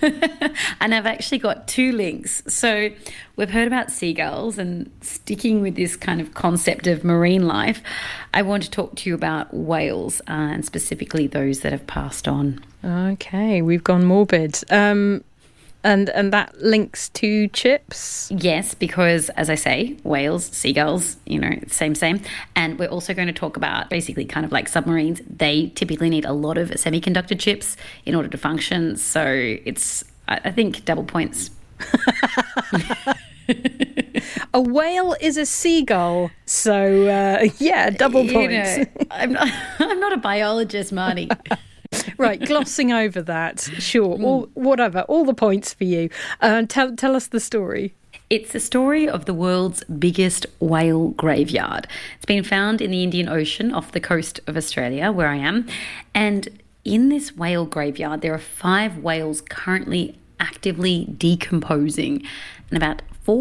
And I've actually got two links. So we've heard about seagulls, and sticking with this kind of concept of marine life, I want to talk to you about whales, and specifically those that have passed on. Okay, we've gone morbid. And that links to chips? Yes, because as I say, whales, seagulls, same. And we're also going to talk about basically kind of like submarines. They typically need a lot of semiconductor chips in order to function. So it's, I think, double points. A whale is a seagull. So, double points. I'm not a biologist, Marnie. Right, glossing over that. Sure, all the points for you. Tell us the story. It's the story of the world's biggest whale graveyard. It's been found in the Indian Ocean off the coast of Australia, where I am. And in this whale graveyard, there are 5 whales currently actively decomposing and about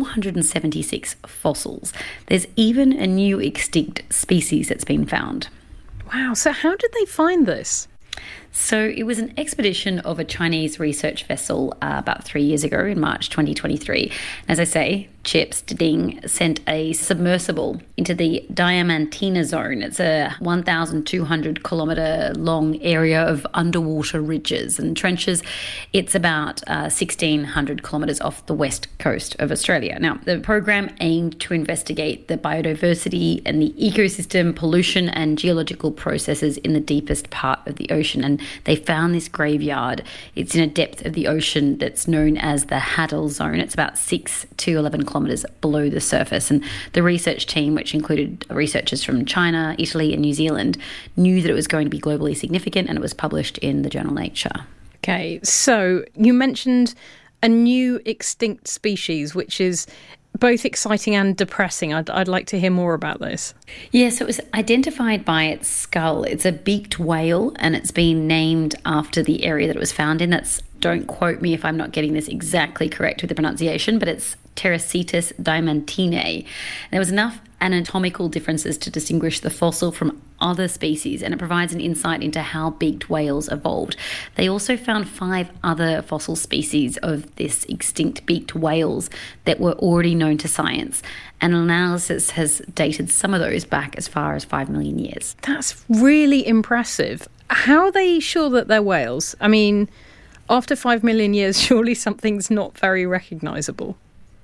476 fossils. There's even a new extinct species that's been found. Wow, so how did they find this? So it was an expedition of a Chinese research vessel about 3 years ago in March 2023. As I say, CHIPS Ding sent a submersible into the Diamantina Zone. It's a 1,200 kilometre long area of underwater ridges and trenches. It's about 1,600 kilometres off the west coast of Australia. Now, the program aimed to investigate the biodiversity and the ecosystem, pollution and geological processes in the deepest part of the ocean. And they found this graveyard. It's in a depth of the ocean that's known as the Hadal Zone. It's about 6 to 11 kilometres below the surface. And the research team, which included researchers from China, Italy and New Zealand, knew that it was going to be globally significant, and it was published in the journal Nature. Okay, so you mentioned a new extinct species, which is both exciting and depressing. I'd like to hear more about this. Yeah, so it was identified by its skull. It's a beaked whale, and it's been named after the area that it was found in. Don't quote me if I'm not getting this exactly correct with the pronunciation, but it's Pterocetus diamantinae. There was enough anatomical differences to distinguish the fossil from other species, and it provides an insight into how beaked whales evolved. They also found 5 other fossil species of this extinct beaked whales that were already known to science, and analysis has dated some of those back as far as 5 million years. That's really impressive. How are they sure that they're whales? I mean, after 5 million years, surely something's not very recognisable.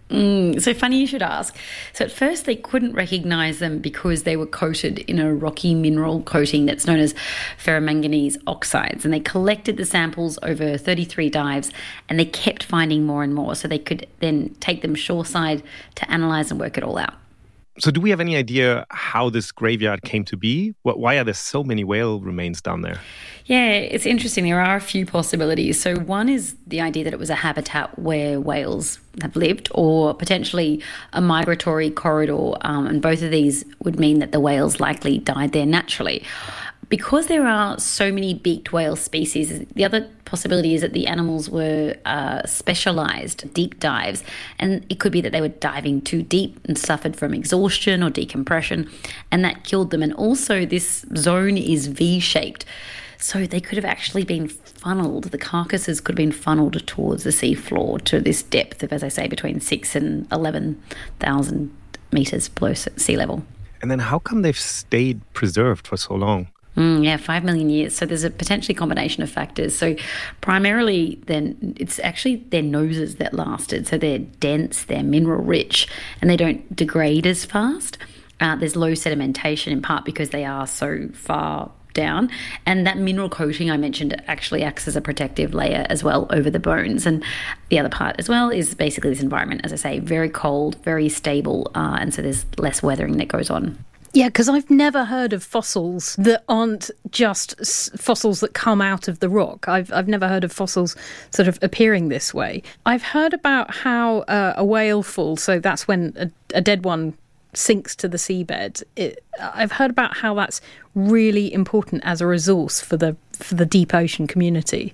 So funny you should ask. So at first they couldn't recognise them because they were coated in a rocky mineral coating that's known as ferromanganese oxides. And they collected the samples over 33 dives, and they kept finding more and more, so they could then take them shoreside to analyse and work it all out. So do we have any idea how this graveyard came to be? Why are there so many whale remains down there? Yeah, it's interesting. There are a few possibilities. So one is the idea that it was a habitat where whales have lived, or potentially a migratory corridor. And both of these would mean that the whales likely died there naturally. Because there are so many beaked whale species, the other possibility is that the animals were specialised deep dives, and it could be that they were diving too deep and suffered from exhaustion or decompression, and that killed them. And also this zone is V-shaped, so they could have actually been funneled. The carcasses could have been funneled towards the sea floor to this depth of, as I say, between 6 and 11,000 metres below sea level. And then how come they've stayed preserved for so long? 5 million years. So there's a potentially combination of factors. So primarily then it's actually their noses that lasted. So they're dense, they're mineral rich, and they don't degrade as fast. There's low sedimentation, in part because they are so far down, and that mineral coating I mentioned actually acts as a protective layer as well over the bones. And the other part as well is basically this environment, as I say, very cold, very stable, and so there's less weathering that goes on. Yeah, because I've never heard of fossils that aren't just fossils that come out of the rock. I've never heard of fossils sort of appearing this way. I've heard about how a whale falls, so that's when a dead one sinks to the seabed. I've heard about how that's really important as a resource for the deep ocean community.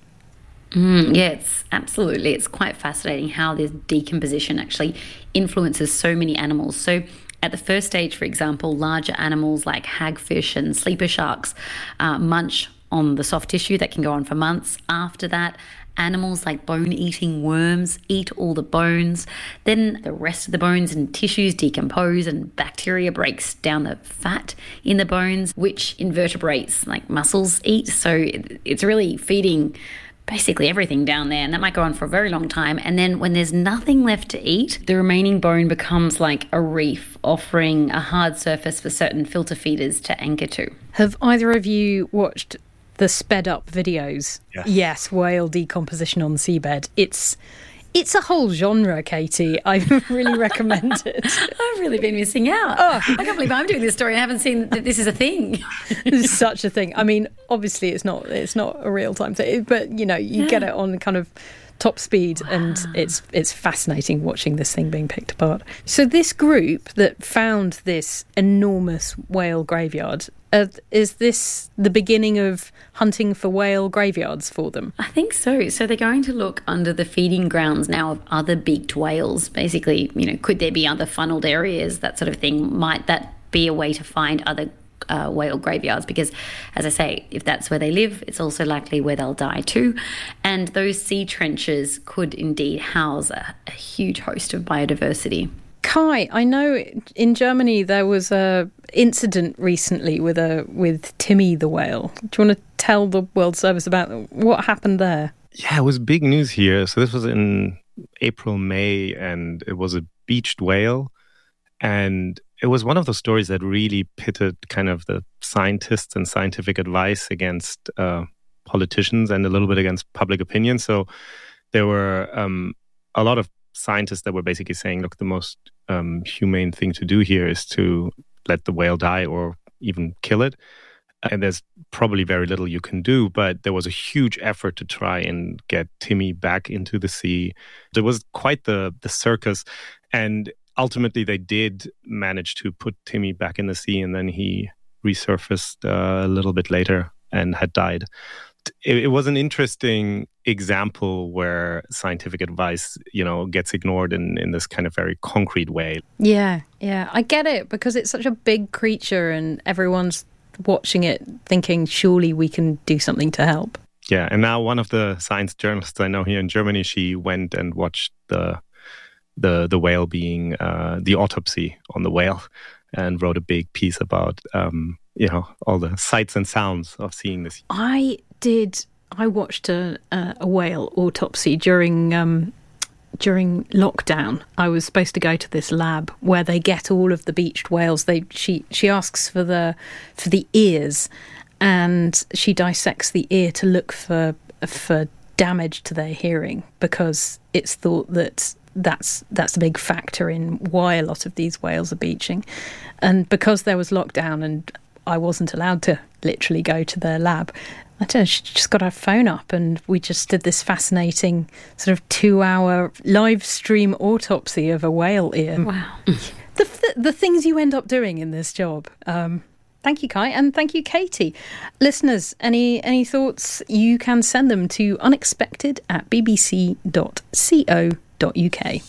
Yeah, it's quite fascinating how this decomposition actually influences so many animals. So at the first stage, for example, larger animals like hagfish and sleeper sharks munch on the soft tissue that can go on for months. After that, Animals like bone-eating worms eat all the bones. Then the rest of the bones and tissues decompose, and bacteria breaks down the fat in the bones, which invertebrates like mussels eat. So it's really feeding basically everything down there, and that might go on for a very long time. And then when there's nothing left to eat, the remaining bone becomes like a reef, offering a hard surface for certain filter feeders to anchor to. Have either of you watched the sped up videos? Yes, whale decomposition on the seabed. It's a whole genre, Katie. I really recommend it. I've really been missing out. I can't believe I'm doing this story and I haven't seen that this is a thing. It's such a thing. I mean, obviously it's not a real time thing, but you get it on kind of top speed, and it's fascinating watching this thing being picked apart. So this group that found this enormous whale graveyard, is this the beginning of hunting for whale graveyards for them? I think so. So they're going to look under the feeding grounds now of other beaked whales. Basically, could there be other funneled areas, that sort of thing? Might that be a way to find other whale graveyards? Because, as I say, if that's where they live, it's also likely where they'll die too. And those sea trenches could indeed house a huge host of biodiversity. Kai, I know in Germany there was a incident recently with Timmy the whale. Do you want to tell the World Service about what happened there? Yeah, it was big news here. So this was in April, May, and it was a beached whale. And it was one of those stories that really pitted kind of the scientists and scientific advice against politicians and a little bit against public opinion. So there were a lot of scientists that were basically saying, look, the most humane thing to do here is to let the whale die or even kill it. And there's probably very little you can do, but there was a huge effort to try and get Timmy back into the sea. There was quite the circus, and ultimately they did manage to put Timmy back in the sea, and then he resurfaced a little bit later and had died. It was an interesting example where scientific advice, gets ignored in this kind of very concrete way. Yeah, I get it, because it's such a big creature and everyone's watching it thinking, surely we can do something to help. Yeah, and now one of the science journalists I know here in Germany, she went and watched the whale being, the autopsy on the whale, and wrote a big piece about, all the sights and sounds of seeing this. I watched a whale autopsy during lockdown. I was supposed to go to this lab where they get all of the beached whales. She asks for the ears, and she dissects the ear to look for damage to their hearing, because it's thought that that's a big factor in why a lot of these whales are beaching. And because there was lockdown and I wasn't allowed to literally go to their lab, I don't know, she just got her phone up and we just did this fascinating sort of 2-hour live stream autopsy of a whale ear. Wow. The things you end up doing in this job. Thank you, Kai, and thank you, Katie. Listeners, any thoughts? You can send them to unexpected@bbc.co.uk.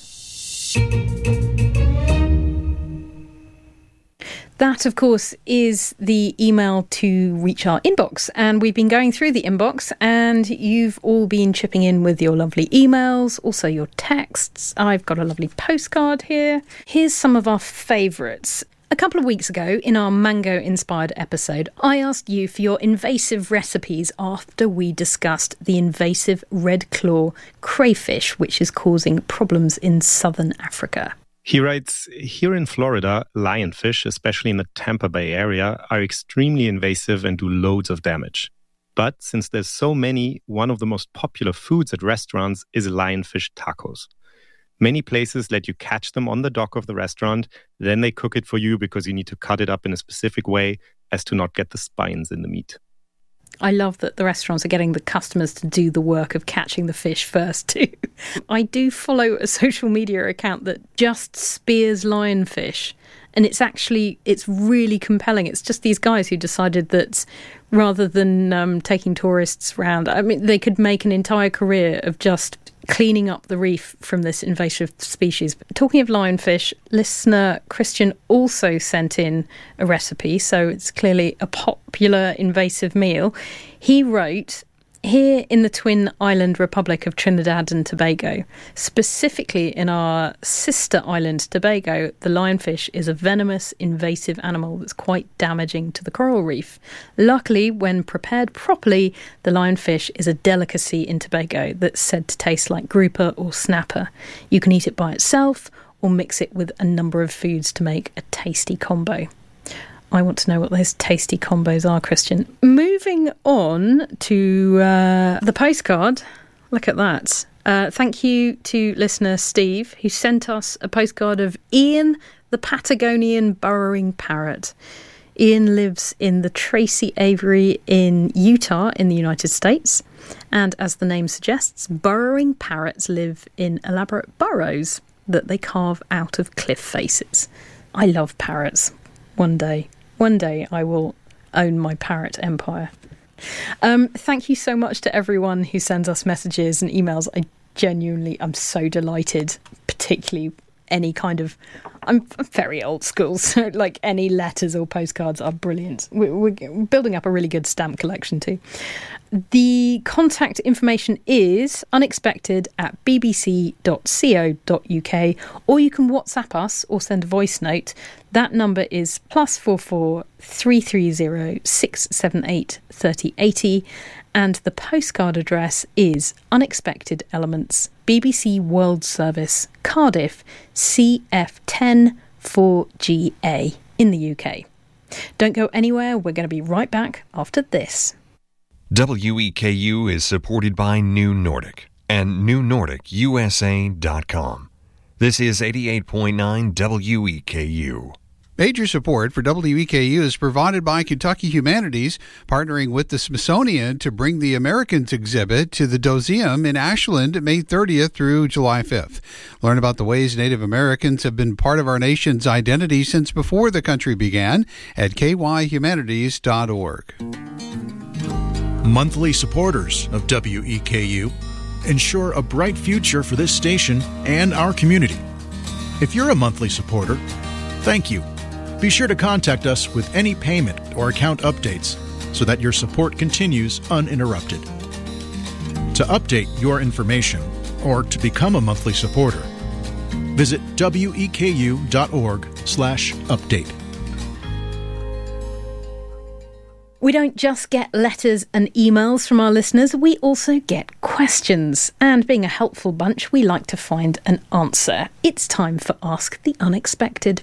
That, of course, is the email to reach our inbox. And we've been going through the inbox, and you've all been chipping in with your lovely emails, also your texts. I've got a lovely postcard here. Here's some of our favourites. A couple of weeks ago, in our mango-inspired episode, I asked you for your invasive recipes after we discussed the invasive red claw crayfish, which is causing problems in southern Africa. He writes, here in Florida, lionfish, especially in the Tampa Bay area, are extremely invasive and do loads of damage. But since there's so many, one of the most popular foods at restaurants is lionfish tacos. Many places let you catch them on the dock of the restaurant, then they cook it for you because you need to cut it up in a specific way as to not get the spines in the meat. I love that the restaurants are getting the customers to do the work of catching the fish first too. I do follow a social media account that just spears lionfish, and it's really compelling. It's just these guys who decided that rather than taking tourists around, I mean, they could make an entire career of just cleaning up the reef from this invasive species. Talking of lionfish, listener Christian also sent in a recipe, so it's clearly a popular invasive meal. He wrote, Here in the twin island republic of Trinidad and Tobago, specifically in our sister island Tobago, the lionfish is a venomous, invasive animal that's quite damaging to the coral reef. Luckily, when prepared properly, the lionfish is a delicacy in Tobago that's said to taste like grouper or snapper. You can eat it by itself or mix it with a number of foods to make a tasty combo. I want to know what those tasty combos are, Christian. Moving on to the postcard. Look at that. Thank you to listener Steve, who sent us a postcard of Ian, the Patagonian burrowing parrot. Ian lives in the Tracy Aviary in Utah in the United States. And as the name suggests, burrowing parrots live in elaborate burrows that they carve out of cliff faces. I love parrots. One day I will own my parrot empire. Thank you so much to everyone who sends us messages and emails. I'm so delighted, particularly any kind of... I'm very old school, so like any letters or postcards are brilliant. We're building up a really good stamp collection too. The contact information is unexpected@bbc.co.uk, or you can WhatsApp us or send a voice note. That number is +44 330 678 3080, and the postcard address is Unexpected Elements, BBC World Service, Cardiff, CF10 4GA in the UK. Don't go anywhere, we're going to be right back after this. WEKU is supported by New Nordic and newnordicusa.com. This is 88.9 WEKU. Major support for WEKU is provided by Kentucky Humanities, partnering with the Smithsonian to bring the Americans exhibit to the Dozium in Ashland May 30th through July 5th. Learn about the ways Native Americans have been part of our nation's identity since before the country began at kyhumanities.org. Monthly supporters of WEKU ensure a bright future for this station and our community. If you're a monthly supporter, thank you. Be sure to contact us with any payment or account updates so that your support continues uninterrupted. To update your information or to become a monthly supporter, visit weku.org/update. We don't just get letters and emails from our listeners, we also get questions. And being a helpful bunch, we like to find an answer. It's time for Ask the Unexpected.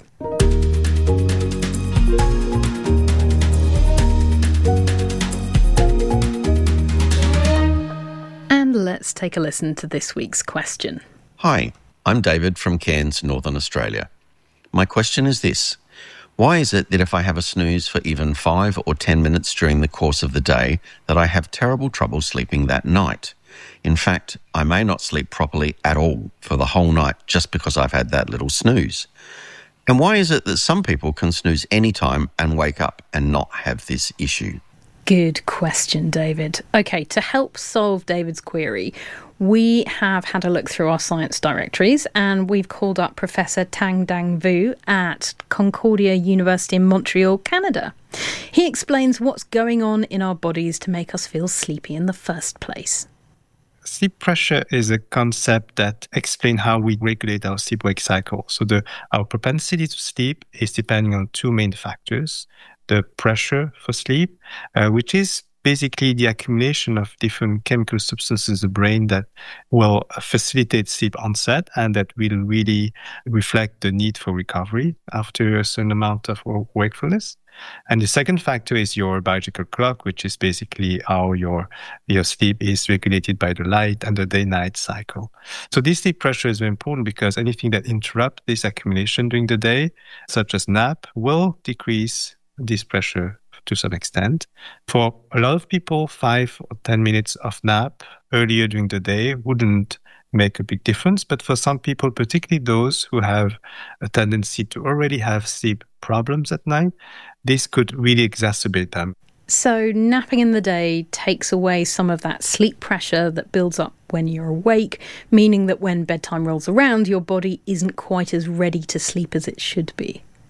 And let's take a listen to this week's question. Hi, I'm David from Cairns, Northern Australia. My question is this. Why is it that if I have a snooze for even 5 or 10 minutes during the course of the day, that I have terrible trouble sleeping that night? In fact, I may not sleep properly at all for the whole night just because I've had that little snooze. And why is it that some people can snooze any time and wake up and not have this issue? Good question, David. Okay, to help solve David's query, we have had a look through our science directories and we've called up Professor Thanh Dang Vu at Concordia University in Montreal, Canada. He explains what's going on in our bodies to make us feel sleepy in the first place. Sleep pressure is a concept that explains how we regulate our sleep-wake cycle. So our propensity to sleep is depending on two main factors. The pressure for sleep, which is basically the accumulation of different chemical substances in the brain that will facilitate sleep onset and that will really reflect the need for recovery after a certain amount of wakefulness. And the second factor is your biological clock, which is basically how your sleep is regulated by the light and the day-night cycle. So this sleep pressure is very important because anything that interrupts this accumulation during the day, such as nap, will decrease this pressure to some extent. For a lot of people, 5 or 10 minutes of nap earlier during the day wouldn't make a big difference. But for some people, particularly those who have a tendency to already have sleep problems at night, this could really exacerbate them. So napping in the day takes away some of that sleep pressure that builds up when you're awake, meaning that when bedtime rolls around, your body isn't quite as ready to sleep as it should be.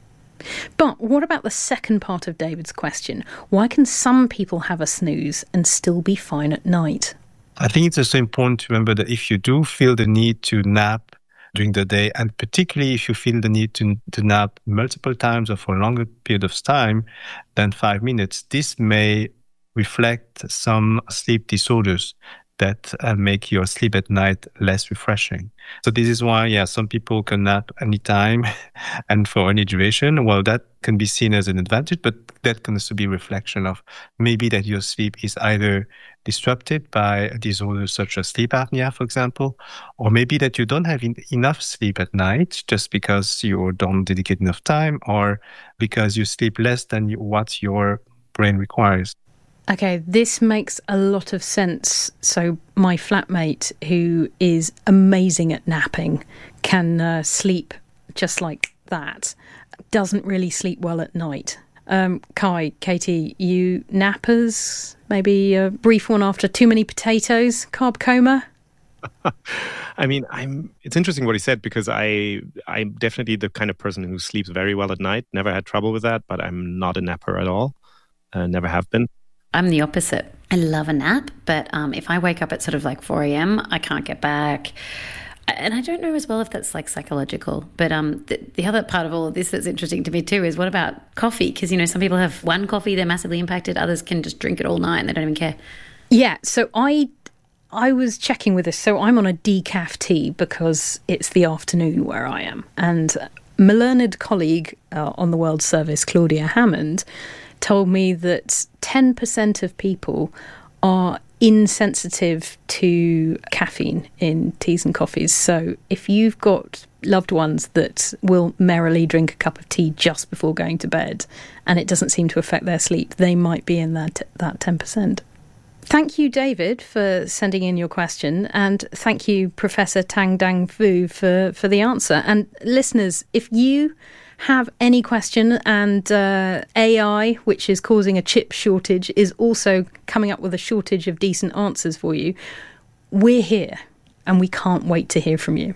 But what about the second part of David's question? Why can some people have a snooze and still be fine at night? I think it's also important to remember that if you do feel the need to nap during the day, and particularly if you feel the need to nap multiple times or for a longer period of time than 5 minutes, this may reflect some sleep disorders that make your sleep at night less refreshing. So this is why, some people can nap anytime and for any duration. Well, that can be seen as an advantage, but that can also be a reflection of maybe that your sleep is either disrupted by disorders such as sleep apnea, for example, or maybe that you don't have enough sleep at night just because you don't dedicate enough time or because you sleep less than what your brain requires. Okay, this makes a lot of sense. So my flatmate, who is amazing at napping, can sleep just like that, doesn't really sleep well at night. Kai, Katie, you nappers? Maybe a brief one after too many potatoes, carb coma? I mean, it's interesting what he said, because I'm definitely the kind of person who sleeps very well at night, never had trouble with that, but I'm not a napper at all, never have been. I'm the opposite. I love a nap, but if I wake up at sort of like 4 a.m., I can't get back. And I don't know as well if that's like psychological. But the other part of all of this that's interesting to me too is, what about coffee? Because, some people have one coffee, they're massively impacted. Others can just drink it all night and they don't even care. Yeah, so I was checking with this. So I'm on a decaf tea because it's the afternoon where I am. And my learned colleague on the World Service, Claudia Hammond, told me that 10% of people are insensitive to caffeine in teas and coffees. So if you've got loved ones that will merrily drink a cup of tea just before going to bed and it doesn't seem to affect their sleep, they might be in that 10%. Thank you, David, for sending in your question, and thank you, Professor Tang Dang Fu, for the answer. And listeners, if you have any question, and AI, which is causing a chip shortage, is also coming up with a shortage of decent answers for you, we're here and we can't wait to hear from you.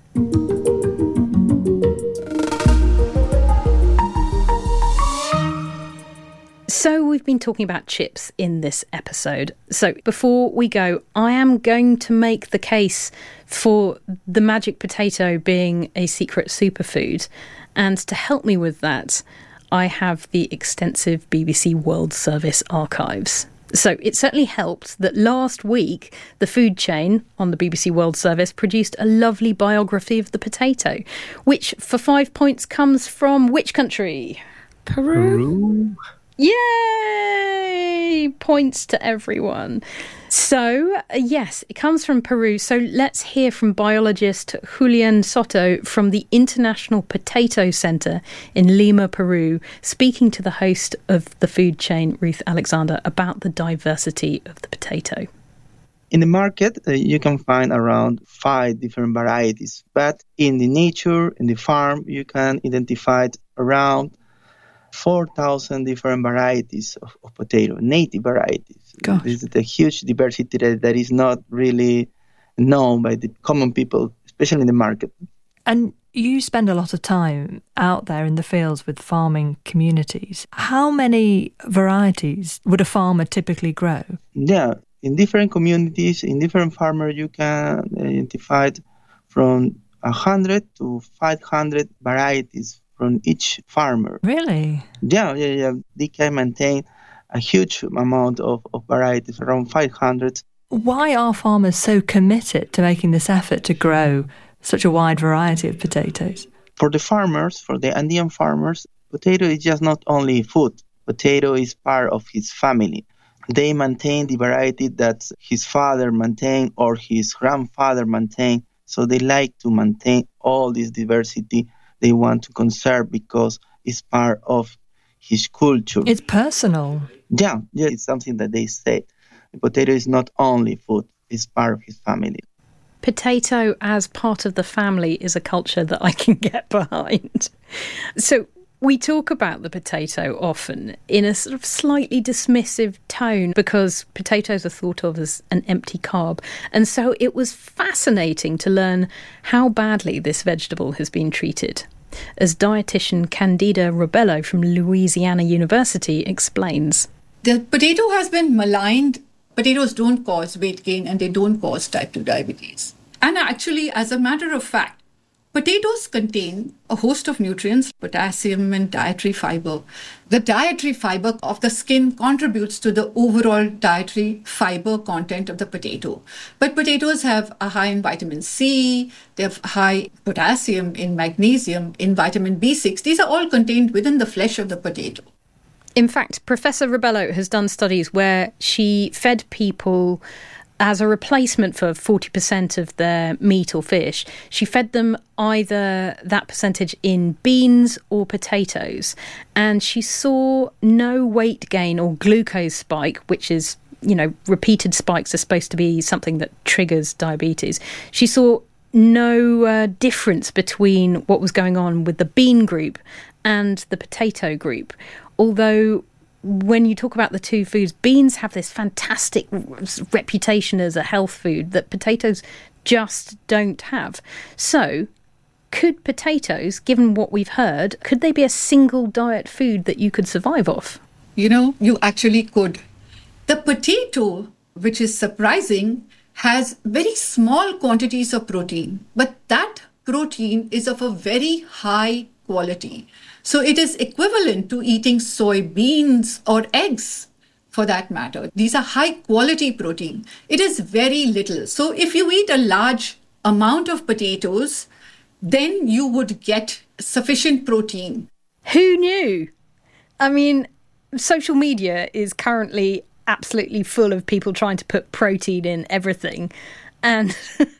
So we've been talking about chips in this episode. So before we go, I am going to make the case for the magic potato being a secret superfood. And to help me with that, I have the extensive BBC World Service archives. So it certainly helped that last week, the food chain on the BBC World Service produced a lovely biography of the potato, which for 5 points comes from which country? Peru. Yay! Points to everyone. So, yes, it comes from Peru. So let's hear from biologist Julian Soto from the International Potato Center in Lima, Peru, speaking to the host of the food chain, Ruth Alexander, about the diversity of the potato. In the market, you can find around 5 different varieties, but in the nature, in the farm, you can identify around 4,000 different varieties of potato, native varieties. Gosh. This is a huge diversity that is not really known by the common people, especially in the market. And you spend a lot of time out there in the fields with farming communities. How many varieties would a farmer typically grow? Yeah, in different communities, in different farmers, you can identify from 100 to 500 varieties from each farmer. Really? Yeah. They can maintain a huge amount of varieties, around 500. Why are farmers so committed to making this effort to grow such a wide variety of potatoes? For the farmers, for the Andean farmers, potato is just not only food. Potato is part of his family. They maintain the variety that his father maintained or his grandfather maintained. So they like to maintain all this diversity they want to conserve because it's part of his culture. It's personal. Yeah, it's something that they say. The potato is not only food, it's part of his family. Potato as part of the family is a culture that I can get behind. So we talk about the potato often in a sort of slightly dismissive tone because potatoes are thought of as an empty carb. And so it was fascinating to learn how badly this vegetable has been treated. as dietitian Candida Robello from Louisiana University explains. The potato has been maligned. Potatoes don't cause weight gain and they don't cause type 2 diabetes. And actually, as a matter of fact, potatoes contain a host of nutrients, potassium and dietary fiber. The dietary fiber of the skin contributes to the overall dietary fiber content of the potato. But potatoes have a high in vitamin C, they have high potassium, in magnesium, in vitamin B6. These are all contained within the flesh of the potato. In fact, Professor Robello has done studies where she fed people as a replacement for 40% of their meat or fish. She fed them either that percentage in beans or potatoes. And she saw no weight gain or glucose spike, which is, repeated spikes are supposed to be something that triggers diabetes. She saw no difference between what was going on with the bean group and the potato group. Although when you talk about the two foods, beans have this fantastic reputation as a health food that potatoes just don't have. So could potatoes, given what we've heard, could they be a single diet food that you could survive off? You actually could. The potato, which is surprising, has very small quantities of protein, but that protein is of a very high quality. So it is equivalent to eating soybeans or eggs, for that matter. These are high quality protein. It is very little. So if you eat a large amount of potatoes, then you would get sufficient protein. Who knew? I mean, social media is currently absolutely full of people trying to put protein in everything. And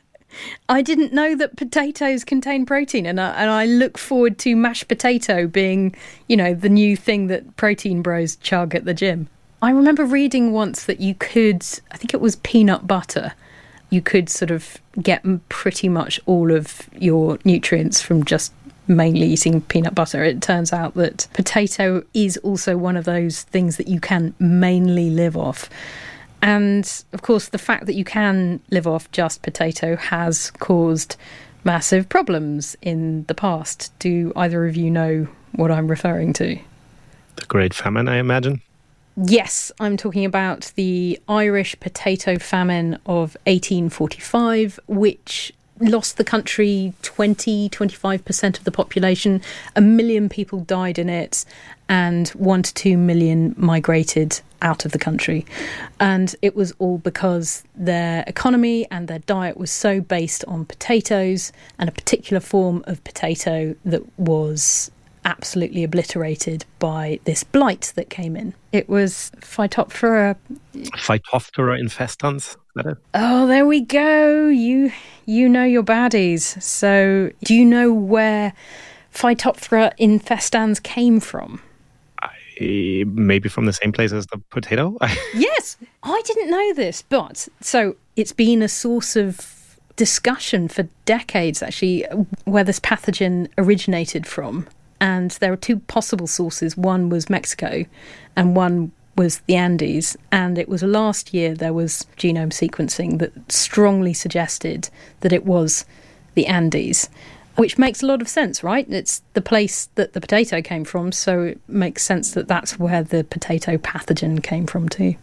I didn't know that potatoes contain protein, and I look forward to mashed potato being, the new thing that protein bros chug at the gym. I remember reading once that you could, I think it was peanut butter, you could sort of get pretty much all of your nutrients from just mainly eating peanut butter. It turns out that potato is also one of those things that you can mainly live off. And, of course, the fact that you can live off just potato has caused massive problems in the past. Do either of you know what I'm referring to? The Great Famine, I imagine? Yes, I'm talking about the Irish potato famine of 1845, which lost the country 25% of the population. 1 million people died in it, and 1 to 2 million migrated out of the country. And it was all because their economy and their diet was so based on potatoes and a particular form of potato that was absolutely obliterated by this blight that came in. It was Phytophthora infestans, is that it? Oh, there we go. You know your baddies. So do you know where Phytophthora infestans came from? Maybe from the same place as the potato? Yes, I didn't know this, but so it's been a source of discussion for decades, actually, where this pathogen originated from. And there are two possible sources. One was Mexico and one was the Andes. And it was last year there was genome sequencing that strongly suggested that it was the Andes, which makes a lot of sense, right? It's the place that the potato came from, so it makes sense that that's where the potato pathogen came from too.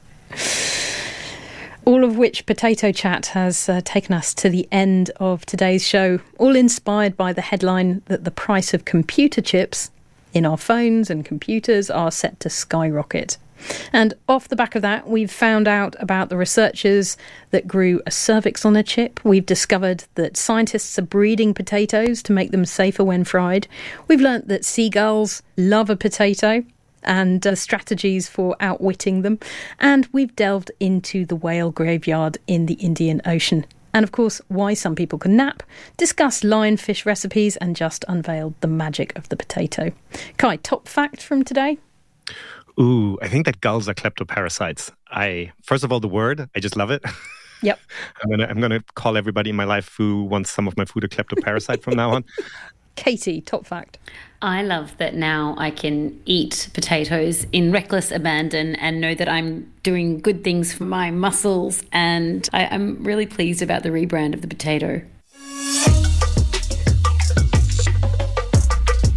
All of which Potato Chat has taken us to the end of today's show, all inspired by the headline that the price of computer chips in our phones and computers are set to skyrocket. And off the back of that, we've found out about the researchers that grew a cervix on a chip. We've discovered that scientists are breeding potatoes to make them safer when fried. We've learnt that seagulls love a potato and strategies for outwitting them. And we've delved into the whale graveyard in the Indian Ocean. And of course, why some people can nap, discussed lionfish recipes, and just unveiled the magic of the potato. Kai, top fact from today? Ooh, I think that gulls are kleptoparasites. First of all, the word, I just love it. Yep. I'm gonna call everybody in my life who wants some of my food a kleptoparasite from now on. Katie, top fact. I love that now I can eat potatoes in reckless abandon and know that I'm doing good things for my muscles, and I'm really pleased about the rebrand of the potato.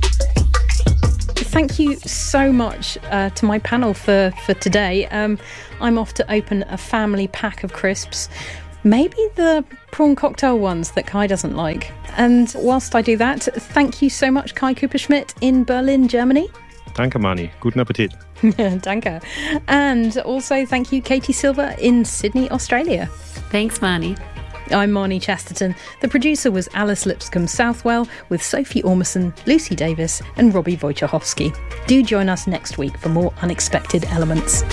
thank you so much to my panel for today. I'm off to open a family pack of crisps. Maybe the prawn cocktail ones that Kai doesn't like. And whilst I do that, thank you so much, Kai Kupperschmidt in Berlin, Germany. Danke, Mani. Guten Appetit. Danke. And also thank you, Katie Silver in Sydney, Australia. Thanks, Marnie. I'm Marnie Chesterton. The producer was Alice Lipscomb-Southwell with Sophie Ormison, Lucy Davis and Robbie Wojciechowski. Do join us next week for more Unexpected Elements.